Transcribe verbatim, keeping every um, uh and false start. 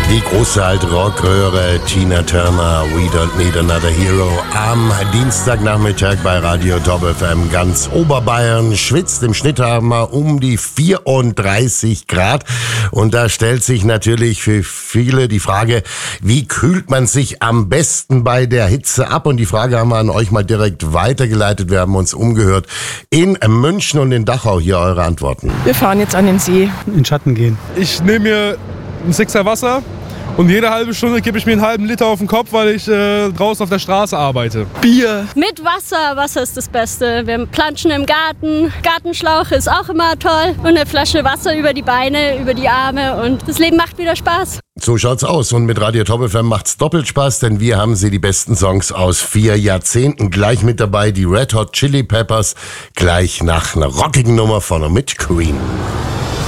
Die große alte Rockröhre Tina Turner, We Don't Need Another Hero, am Dienstagnachmittag bei Radio Top F M. Ganz Oberbayern schwitzt. Im Schnitt haben wir um die vierunddreißig Grad. Und da stellt sich natürlich für viele die Frage, wie kühlt man sich am besten bei der Hitze ab? Und die Frage haben wir an euch mal direkt weitergeleitet. Wir haben uns umgehört in München und in Dachau. Hier eure Antworten. Wir fahren jetzt an den See. In den Schatten gehen. Ich nehme mir ein Sixer Wasser und jede halbe Stunde gebe ich mir einen halben Liter auf den Kopf, weil ich äh, draußen auf der Straße arbeite. Bier. Mit Wasser. Wasser ist das Beste. Wir planschen im Garten. Gartenschlauch ist auch immer toll. Und eine Flasche Wasser über die Beine, über die Arme. Und das Leben macht wieder Spaß. So schaut's aus. Und mit Radio Top F M macht's doppelt Spaß, denn wir haben sie die besten Songs aus vier Jahrzehnten gleich mit dabei. Die Red Hot Chili Peppers gleich nach einer rockigen Nummer von und mit Queen.